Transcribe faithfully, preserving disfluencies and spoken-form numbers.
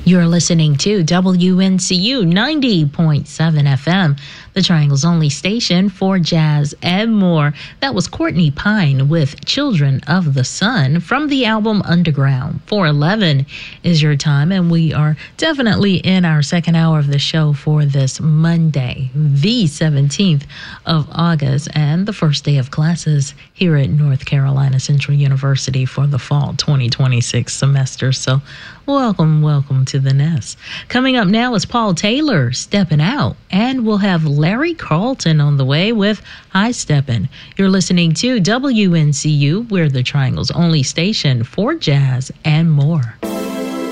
You're listening to W N C U ninety point seven F M, the Triangle's only station for jazz and more. That was Courtney Pine with Children of the Sun from the album Underground. four eleven is your time, and we are definitely in our second hour of the show for this Monday, the seventeenth of August, and the first day of classes here at North Carolina Central University for the fall twenty twenty-six semester. So welcome, welcome to the nest. Coming up now is Paul Taylor, Steppin' Out, and we'll have Larry Carlton on the way with High Steppin'. You're listening to W N C U. We're the Triangle's only station for jazz and more.